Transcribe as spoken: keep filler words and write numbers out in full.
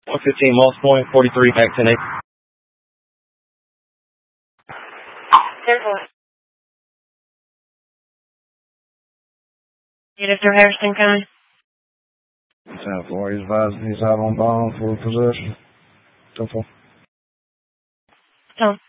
one fifteen Moss Point, forty-three, back ten eight. Unit for Harrison County. ten four, he's advised he's out on bond for possession. ten four. Tell him.